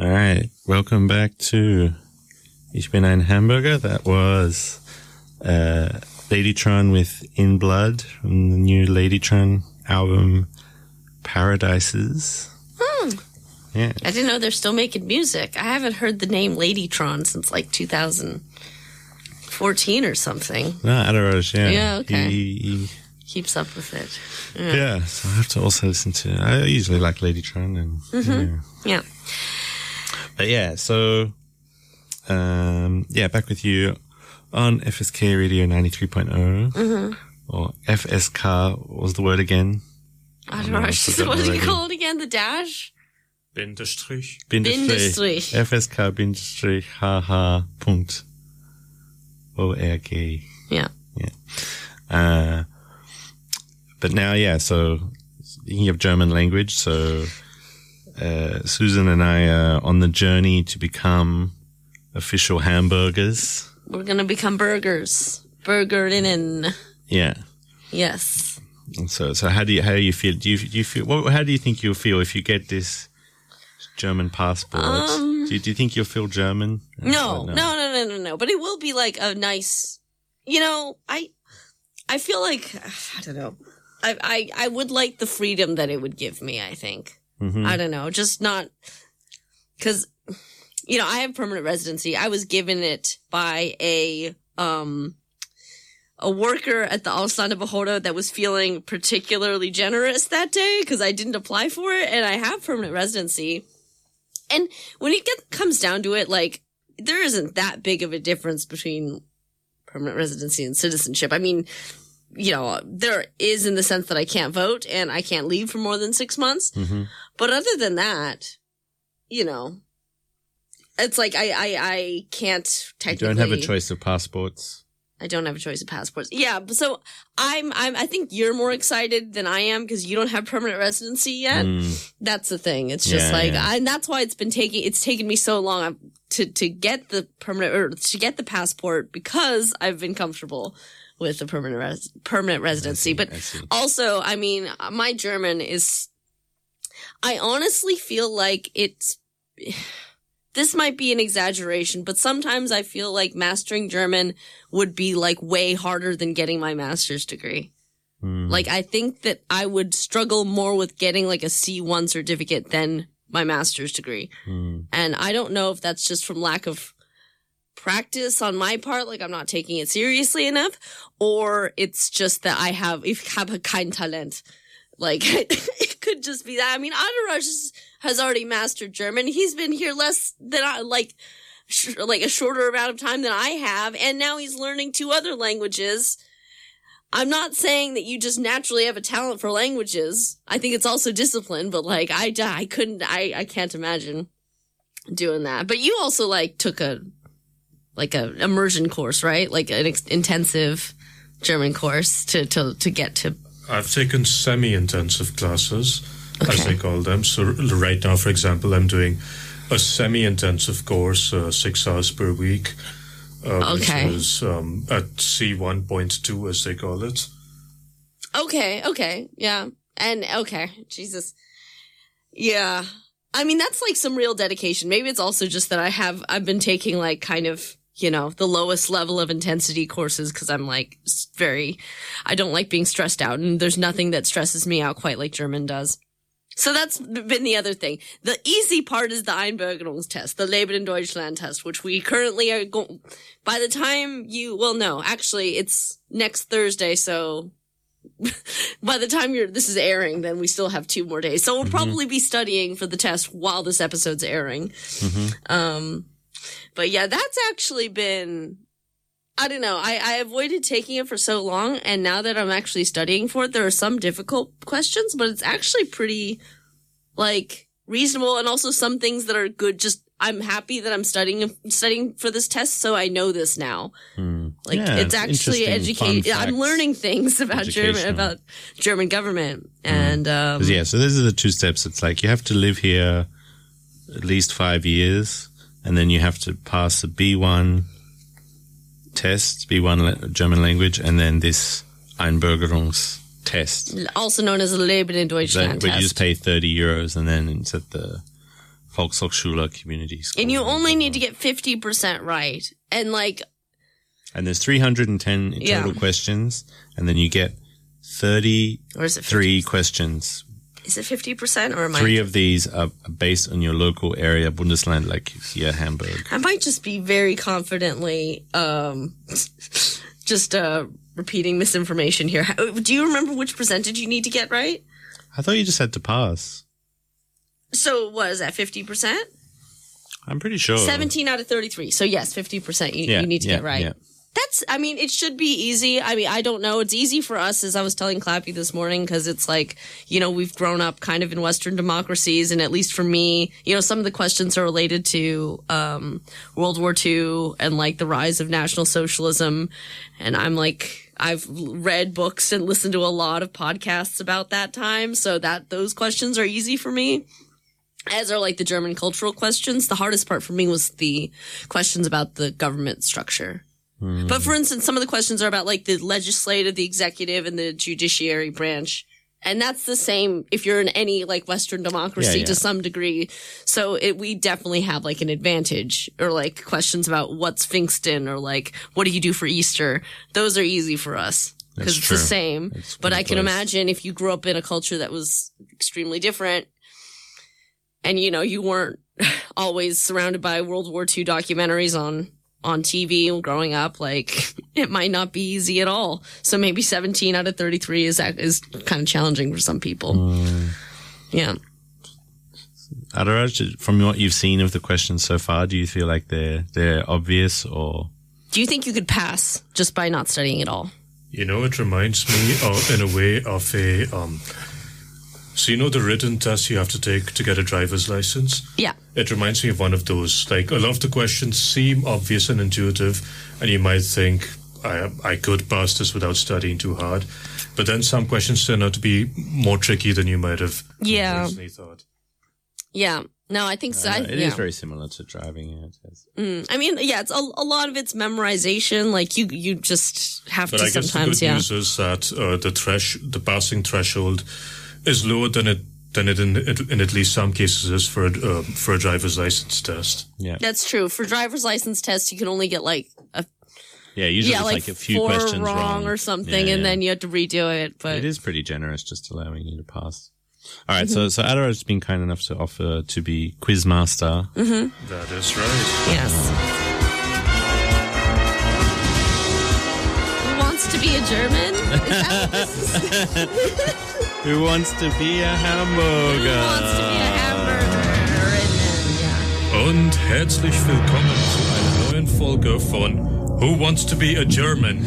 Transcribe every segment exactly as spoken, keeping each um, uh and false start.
All right, welcome back to Ich bin ein Hamburger. That was uh, Ladytron with In Blood from the new Ladytron album Paradises. Hmm. Yeah. I didn't know they're still making music. I haven't heard the name Ladytron since like two thousand fourteen or something. No, Adarosh, yeah. Yeah, okay. He, he, Keeps up with it. yeah. yeah, so I have to also listen to I usually like Ladytron and mm-hmm. yeah. yeah. But yeah, so um, yeah, back with you on F S K Radio ninety-three point oh Mm-hmm. or F S K. What was the word again? I don't know. What is it called again? The dash? Bindestrich. Bindestrich. F S K Bindestrich H H Punkt O R G. Yeah. Yeah. Uh, but now, yeah, so speaking of German language, so uh, Susan and I are on the journey to become official hamburgers. We're going to become burgers. Burgerinnen. Yeah. Yes. And so, so how do you, how do you feel? Do you, do you feel, what, how do you think you'll feel if you get this German passport? Um, do, you, do you think you'll feel German? No, no, no, no, no, no, no. But it will be like a nice, you know, I, I feel like, I don't know. I, I, I would like the freedom that it would give me, I think. Mm-hmm. I don't know. Just not, cause, you know, I have permanent residency. I was given it by a, um, a worker at the Ausländer Behörde that was feeling particularly generous that day because I didn't apply for it and I have permanent residency. And when it get, comes down to it, like, there isn't that big of a difference between permanent residency and citizenship. I mean, you know, there is in the sense that I can't vote and I can't leave for more than six months. Mm-hmm. But other than that, you know, it's like I, I, I can't technically. You don't have a choice of passports. I don't have a choice of passports. Yeah, but so I'm, I'm, I think you're more excited than I am because you don't have permanent residency yet. Mm. That's the thing. It's just Yeah, like, yeah. I, and that's why it's been taking, it's taken me so long to, to get the permanent, or to get the passport because I've been comfortable with the permanent res, permanent residency. I see, but I see. also, I mean, my German is, I honestly feel like it's, this might be an exaggeration, but sometimes I feel like mastering German would be like way harder than getting my master's degree. Mm. Like, I think that I would struggle more with getting like a C one certificate than my master's degree. Mm. And I don't know if that's just from lack of practice on my part, like I'm not taking it seriously enough, or it's just that I have, ich habe kein Talent. Like, it could just be that. I mean, Adarosh has already mastered German. He's been here less than I, like, sh- like a shorter amount of time than I have, and now he's learning two other languages. I'm not saying that you just naturally have a talent for languages. I think it's also discipline, but like, I, I couldn't, I, I can't imagine doing that. But you also like took a, like a immersion course, right? Like an ex- intensive German course to, to, to get to. I've taken semi-intensive classes, Okay. as they call them. So right now, for example, I'm doing a semi-intensive course, uh, six hours per week, uh, Okay. which is um, at C one point two, as they call it. Okay, okay, yeah. And, okay, Jesus. Yeah. I mean, that's like some real dedication. Maybe it's also just that I have, I've been taking like kind of, you know, the lowest level of intensity courses because I'm like very, I don't like being stressed out, and there's nothing that stresses me out quite like German does. So that's been the other thing. The easy part is the Einbürgerungstest, the Leben in Deutschland test, which we currently are going, by the time you, well, no, actually it's next Thursday. So by the time you're, this is airing, then we still have two more days. So we'll Mm-hmm. probably be studying for the test while this episode's airing. Mm-hmm. Um, but yeah, that's actually been, I don't know. I, I avoided taking it for so long, and now that I'm actually studying for it, there are some difficult questions, but it's actually pretty, like, reasonable, and also some things that are good. Just, I'm happy that I'm studying studying for this test, so I know this now. Mm. Like, Yeah, it's actually interesting, fun educating. I'm facts. learning things about German, Educational. about German government, and um, 'Cause, yeah, so those are the two steps. It's like you have to live here at least five years, and then you have to pass a B one test, B one la- German language, and then this Einbürgerungstest. also known as the Leben in That, Deutschland where you test. just pay thirty euros, and then it's at the Volkshochschule community school. And you only need to get fifty percent right. And like, And there's three hundred ten total Yeah. questions, and then you get thirty-three or is it fifty? questions. Is it fifty percent or am Three I? of these are based on your local area, Bundesland, like here, Hamburg. I might just be very confidently, um, just, uh, repeating misinformation here. How- Do you remember which percentage you need to get right? I thought you just had to pass. So what is that, fifty percent? I'm pretty sure. seventeen out of thirty-three. So yes, fifty percent you, Yeah, you need to yeah, get right. yeah. That's, I mean, it should be easy. I mean, I don't know. It's easy for us, as I was telling Clappy this morning, because it's like, you know, we've grown up kind of in Western democracies. And at least for me, you know, some of the questions are related to um, World War Two and like the rise of National Socialism. And I'm like, I've read books and listened to a lot of podcasts about that time. So that those questions are easy for me. As are like the German cultural questions. The hardest part for me was the questions about the government structure. But for instance, some of the questions are about like the legislative, the executive, and the judiciary branch. And that's the same if you're in any like Western democracy Yeah, yeah. to some degree. So it, we definitely have like an advantage, or like questions about what's Pfingsten, or like what do you do for Easter? Those are easy for us because That's it's true. the same. It's But pretty I can close. imagine if you grew up in a culture that was extremely different, and you know you weren't always surrounded by World War Two documentaries on on T V growing up, like it might not be easy at all. So maybe seventeen out of thirty-three is is kind of challenging for some people. Mm. Yeah. Adaraj, from what you've seen of the questions so far, do you feel like they're they're obvious or? Do you think you could pass just by not studying at all? You know, it reminds me, of, in a way, of a. Um, so you know the written test you have to take to get a driver's license. Yeah. It reminds me of one of those. Like, a lot of the questions seem obvious and intuitive, and you might think, I I could pass this without studying too hard. But then some questions turn out to be more tricky than you might have Yeah. originally thought. Yeah. No, I think so. I, Uh, it is yeah. very similar to driving. Yeah, it is. Mm, I mean, yeah, it's a, a lot of it's memorization. Like you, you just have But to I guess sometimes, the good yeah. news is that uh, the thresh, the passing threshold is lower than it than it in, in at least some cases is for a, uh, for a driver's license test. Yeah, That's true. For driver's license tests, you can only get like a yeah. Usually yeah, it's like, like, a few four questions wrong, wrong or something, Yeah, and yeah. then you have to redo it. But It is pretty generous, just allowing you to pass. All right, so so Adaraj has been kind enough to offer to be quizmaster. That is right. yes. Who wants to be a German? Is that what this is? Who wants to be a hamburger? Who wants to be a hamburger? And then, yeah. Und herzlich willkommen zu einer neuen Folge von Who Wants to Be a German?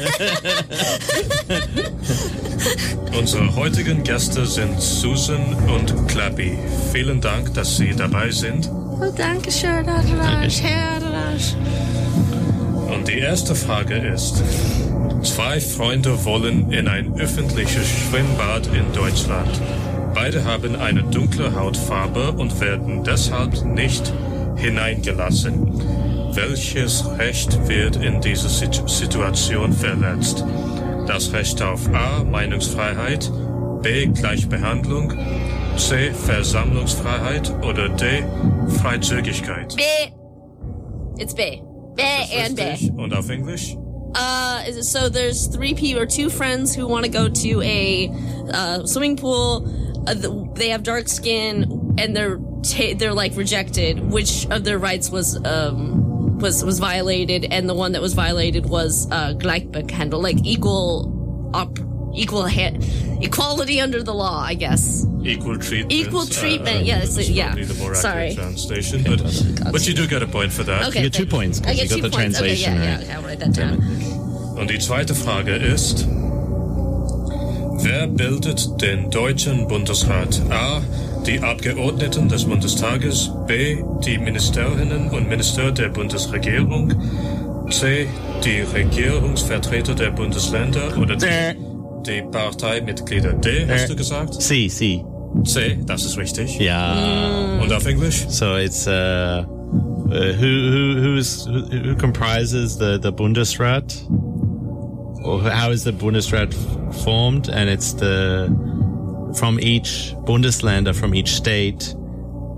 Unsere heutigen Gäste sind Susan und Clappy. Vielen Dank, dass Sie dabei sind. Oh, danke schön, Adaraj, Herr Adaraj. Und die erste Frage ist, zwei Freunde wollen in ein öffentliches Schwimmbad in Deutschland. Beide haben eine dunkle Hautfarbe und werden deshalb nicht hineingelassen. Welches Recht wird in dieser Situ- Situation verletzt? Das Recht auf A. Meinungsfreiheit, B. Gleichbehandlung, C. Versammlungsfreiheit oder D. Freizügigkeit. B. It's B. B and B. Richtig? Und auf Englisch? Uh, is it, so there's three people or two friends who want to go to a uh, swimming pool. Uh, the, they have dark skin and they're ta- they're like rejected. Which of their rights was um was was violated? And the one that was violated was uh Gleichbehandlung, like equal op equal ha- equality under the law, I guess. Equal treatment. Equal treatment, yes, is yeah. probably the more accurate Sorry. translation, but, but you do get a point for that. Okay, You get two thank- points, 'cause I get you got two the points. Okay, translation yeah, yeah, right. yeah, I'll write that down. Und die zweite Frage ist, wer bildet den Deutschen Bundesrat? A. Die Abgeordneten des Bundestages, B. Die Ministerinnen und Minister der Bundesregierung, C. Die Regierungsvertreter der Bundesländer oder D. Die Parteimitglieder. D, hast du gesagt? C, C. C, das ist richtig. Yeah. Und auf Englisch? So it's uh, uh who who who's who, who comprises the the Bundesrat, or how is the Bundesrat f- formed? And it's the from each Bundesländer from each state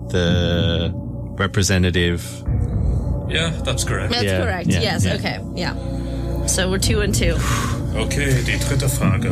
the representative. Ja, that's correct. That's Yeah, correct. yeah, yes. yeah. Okay. Yeah. So we're two and two. Okay, die dritte Frage.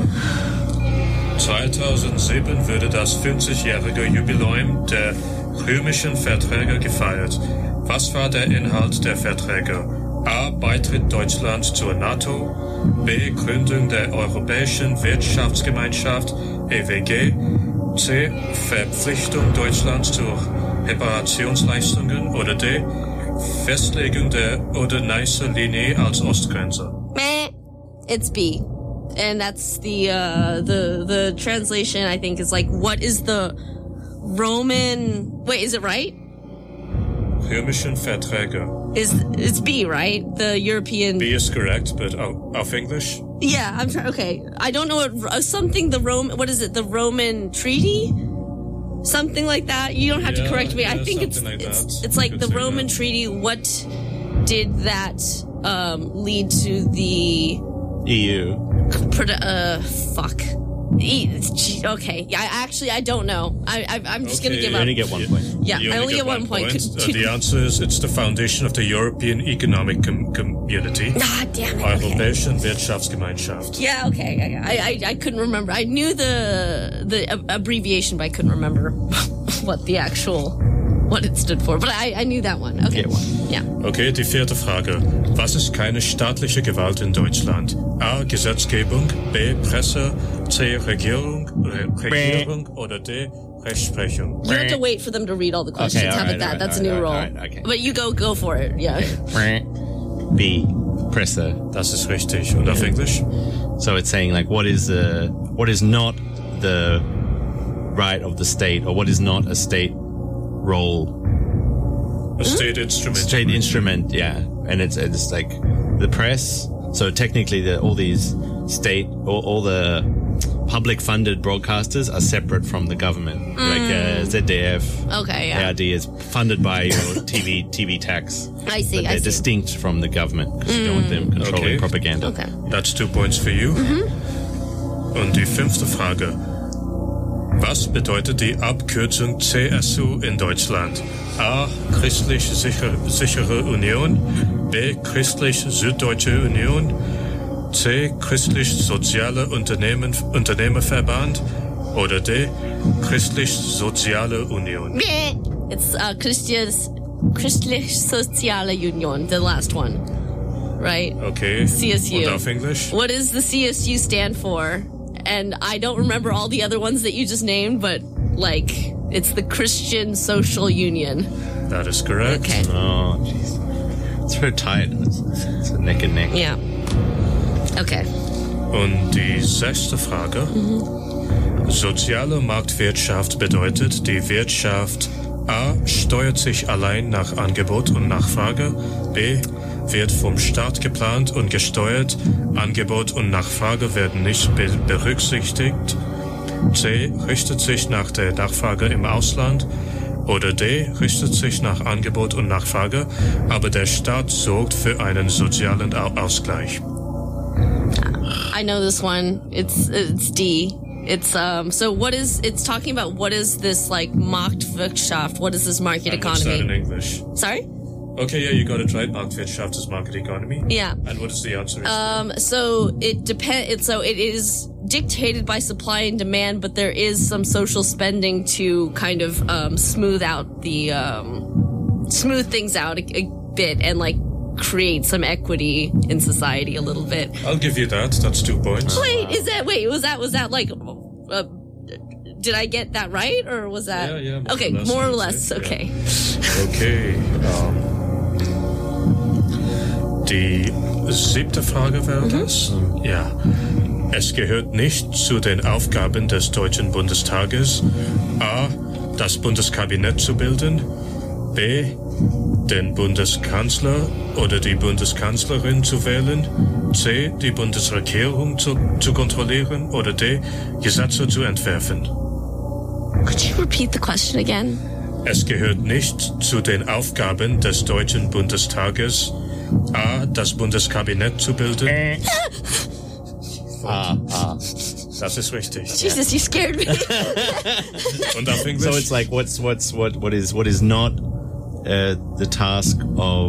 zweitausendsieben wurde das fünfzigjährige Jubiläum der römischen Verträge gefeiert. Was war der Inhalt der Verträge? A. Beitritt Deutschlands zur NATO. B. Gründung der Europäischen Wirtschaftsgemeinschaft E W G. C. Verpflichtung Deutschlands zu Reparationsleistungen. Oder D. Festlegung der Oder-Neiße-Linie als Ostgrenze. Meh. It's B. And that's the uh the the translation I think is like what is the Roman wait, is it right? Römischen Verträge. Is it's B, right? The European B is correct, but oh, auf English? Yeah, I'm trying okay. I don't know what uh, something the Rome what is it? The Roman treaty? Something like that. You don't have Yeah, to correct me. I yeah, think it's something like it's, that. it's You like could the say Roman that. treaty. What did that um lead to the E U. Produ- uh, fuck. E- gee, okay. Yeah, I actually, I don't know. I, I I'm just Okay, gonna give You up. only get one Yeah. point. Yeah, You I only get one point. Uh, Could- the answer is it's the foundation of the European Economic Com- Community. Ah, damn it. Okay. Europäischen Wirtschaftsgemeinschaft. Yeah, okay. I, I, I couldn't remember. I knew the the ab- abbreviation, but I couldn't remember what the actual what it stood for. But I, I knew that one. Okay. Get one. Yeah. Okay, die vierte Frage. Was ist keine staatliche Gewalt in Deutschland? A. Gesetzgebung, B. Presse, C. Regierung, Re Regierung oder D. Rechtsprechung. You have to wait for them to read all the questions. Okay, all How about right, that? all right, That's all a new right, rule. all right, okay. But you go go for it. Yeah. B. Presser. Das ist richtig. Und auf Englisch? So it's saying like what is the what is not the right of the state, or what is not a state role, A state instrument. state instrument, yeah. And it's it's like the press. So technically, the, all these state, all, all the public funded broadcasters are separate from the government. Like uh, Z D F, Okay. Yeah. A R D is funded by your T V T V tax. I see. But I they're see. distinct from the government because you don't want them controlling Okay. propaganda. Okay. That's two points for you. Und die fünfte Frage. Was bedeutet die Abkürzung C S U in Deutschland? A. Christlich-Sichere Union. B. Christlich-Süddeutsche Union. C. Christlich-Soziale Unternehmen, Unternehmerverband. Oder D. Christlich-Soziale Union. It's uh, Christians, Christlich Soziale Union, the last one, right? Okay. C S U. Und auf Englisch? What does the C S U stand for? And I don't remember all the other ones that you just named, but like it's the Christian Social Union. That is correct. Okay. Oh, jeez. It's very tight. It's, it's a neck and neck. Yeah. Okay. Und die sechste Frage. Soziale Marktwirtschaft bedeutet, die Wirtschaft A. steuert sich allein nach Angebot und Nachfrage, B. wird vom Staat geplant und gesteuert, Angebot und Nachfrage werden nicht be berücksichtigt, C. richtet sich nach der Nachfrage im Ausland, oder D. richtet sich nach Angebot und Nachfrage, aber der Staat sorgt für einen sozialen Au Ausgleich. I know this one. It's it's D. It's um. So what is? It's talking about what is this like Marktwirtschaft? What is this market And what's that in economy? English? Sorry. Okay, yeah, you got it right. Marktwirtschaft is market economy. Yeah. And what is the answer? Um. So it depend. It, so it is dictated by supply and demand, but there is some social spending to kind of um smooth out the um smooth things out a, a bit and like create some equity in society a little bit. I'll give you that. That's two points. Wait, is that wait? Was that was that like? Uh, did I get that right, or was that? Yeah, yeah, more Okay, or less, more I or would less. say, yeah. Okay. Okay. Um, die siebte Frage wäre das. Ja. Es gehört nicht zu den Aufgaben des Deutschen Bundestages A. das Bundeskabinett zu bilden, B. den Bundeskanzler oder die Bundeskanzlerin zu wählen, C. die Bundesregierung zu, zu kontrollieren oder D. Gesetze zu entwerfen. Could you repeat the question again? Es gehört nicht zu den Aufgaben des Deutschen Bundestages A. das Bundeskabinett zu bilden, Ah, ah. Das ist richtig. Jesus, you scared me. Und auf Englisch? So it's like what's what's what what is what is not uh, the task of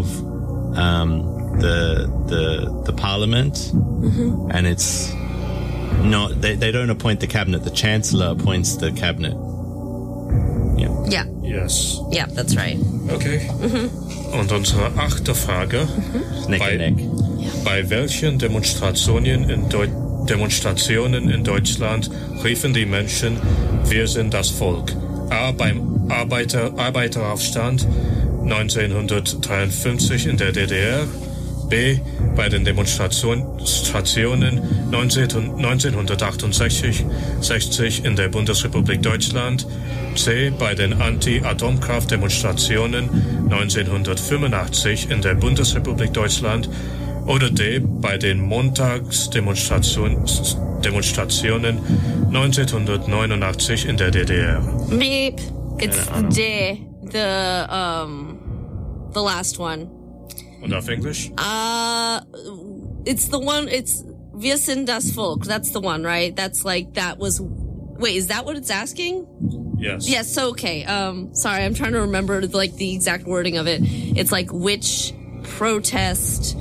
um, the the the parliament, mm-hmm. and it's not they they don't appoint the cabinet. The chancellor appoints the cabinet. Yeah. Yeah. Yes. Yeah, that's right. Okay. Mhm. Und unsere achte Frage. Mhm. Neck bei, and neck. Bei welchen Demonstrationen in, Deu Demonstrationen in Deutschland riefen die Menschen, wir sind das Volk? A. Beim Arbeiter Arbeiteraufstand neunzehnhundertdreiundfünfzig in der D D R. B. Bei den Demonstrationen neunzehnhundertachtundsechzig sechzig in der Bundesrepublik Deutschland. C. Bei den Anti-Atomkraft-Demonstrationen neunzehnhundertfünfundachtzig in der Bundesrepublik Deutschland. Oder D. Bei den Montagsdemonstrationen Demonstrationen neunzehnhundertneunundachtzig in der D D R. Beep. It's D. The, um, the last one. Und auf Englisch? Uh, it's the one, it's Wir sind das Volk. That's the one, right? That's like, that was, wait, is that what it's asking? Yes. Yes, so okay. Um, sorry, I'm trying to remember like the exact wording of it. It's like, which protest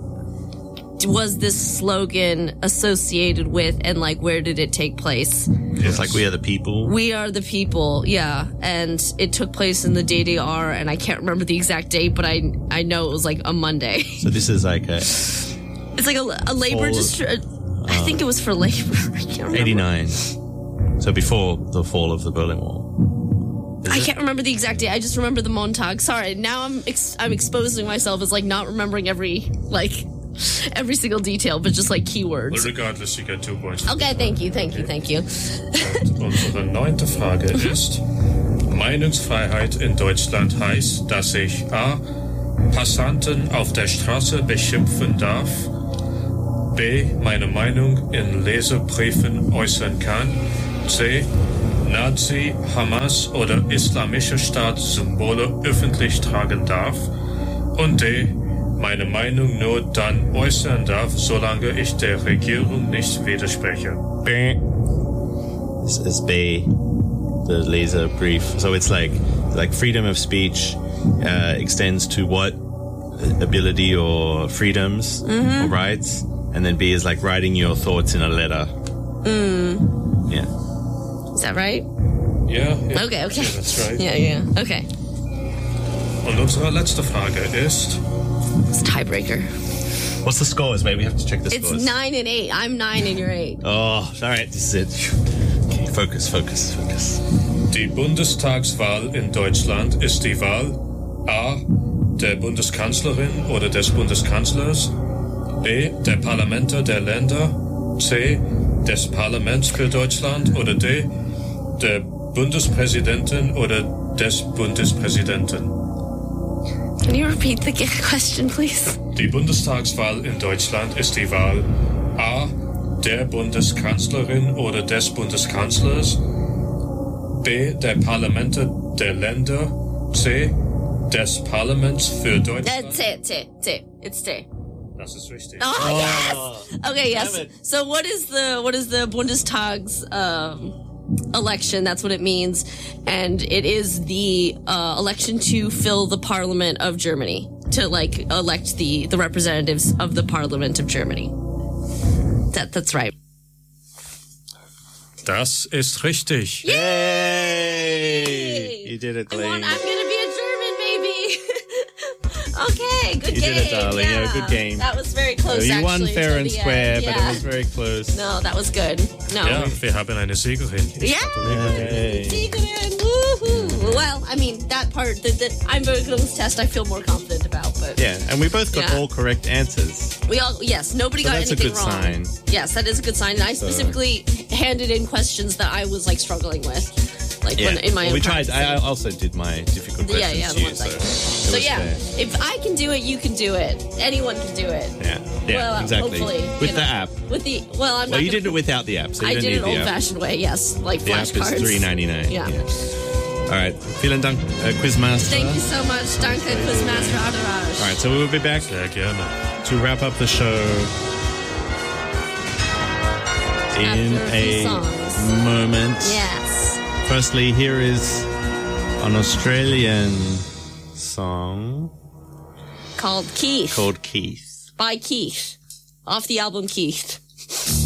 was this slogan associated with, and like, where did it take place? Yes. It's like we are the people. We are the people, yeah. And it took place in the D D R, and I can't remember the exact date, but I I know it was like a Monday. So this is like a... It's like a, a labor distri- uh, I think it was for labor. I can't remember. eighty-nine. So before the fall of the Berlin Wall. Is I it? can't remember the exact date. I just remember the Montag. Sorry, now I'm ex- I'm exposing myself as like not remembering every like every single detail, but just like keywords. Well, regardless, you get two points. Okay, thank you, thank you, thank you. Und unsere neunte Frage ist, Meinungsfreiheit in Deutschland heißt, dass ich A. Passanten auf der Straße beschimpfen darf, B. meine Meinung in Leserbriefen äußern kann, C. Nazi, Hamas oder Islamische Staat Symbole öffentlich tragen darf und D. meine Meinung nur dann äußern darf, solange ich der Regierung nicht widerspreche. This is B, the laser brief. So it's like like freedom of speech uh, extends to what ability or freedoms mm-hmm. or rights, and then B is like writing your thoughts in a letter. Mm. Yeah. Is that right? Yeah. yeah. Okay, okay. Yeah, that's right. Yeah, yeah. Okay. Und unsere letzte Frage ist... It's a tiebreaker. What's the scores, mate? We have to check the It's scores. nine and eight. I'm nine and you're eight. Oh, all right. This is it. Okay, focus, focus, focus. Die Bundestagswahl in Deutschland ist die Wahl A. der Bundeskanzlerin oder des Bundeskanzlers, B. der Parlamente der Länder, C. des Parlaments für Deutschland oder D. der Bundespräsidentin oder des Bundespräsidenten. Can you repeat the question, please? Die Bundestagswahl in Deutschland ist die Wahl A. der Bundeskanzlerin oder des Bundeskanzlers, B. der Parlamente der Länder, C. des Parlaments für Deutschland. That's it, T, T. It's T. Das ist richtig. Oh, Oh, yes! Okay, yes. damn it. So what is the what is the Bundestag's um, election? That's what it means. And it is the uh, election to fill the parliament of Germany. To like elect the, the representatives of the parliament of Germany. That that's right. Das ist richtig. Yay! You did it, I want, Blaine. I'm gonna be a German, baby. Okay, good You game. did it, darling. Yeah, good game. That was very close. you actually, won fair till and the square, end. but Yeah. it was very close. No, that was good. No. Ja, wir haben eine Siegerin. Yeah. Yay. Siegerin, woohoo. Well, I mean, that part that, that I'm very good on this test, I feel more confident about. But Yeah, and we both got Yeah. all correct answers. we all, yes, nobody So got that's a anything good wrong. sign. Yes, that is a good sign. And I specifically handed in questions that I was like struggling with, like Yeah, when, in my well, own we tried. I I practicing. also did my difficult questions Yeah, yeah, the to you, ones so, I it can. So was yeah, fair. if I can do it, you can do it. Anyone can do it. Yeah, yeah, Well, exactly. hopefully, With you the know. app. With the well, I'm Well, not you gonna, did it without the app, so you I don't did need it the app. old-fashioned way. Yes, like The app flashcards. is three ninety-nine. Yeah. All right. Vielen Dank, uh, Quizmaster. Thank you so much, Danke, Quizmaster Adaraj. All right, so we will be back Sehr gerne. to wrap up the show in After a few a songs. moment. Yes. Firstly, here is an Australian song Called Keith. called Keith. By Keith. Off the album Keith.